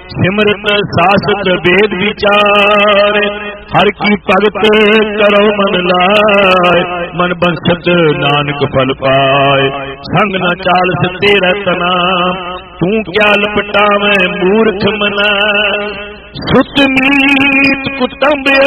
सिमरत सासत वेद विचार, हर की भगत करो मन लाए, मन बंसत नानक फल पाए। संग न चाल तेरा तना, तू क्या लपटावे मूर्ख मना। सुत मीत कुटुंब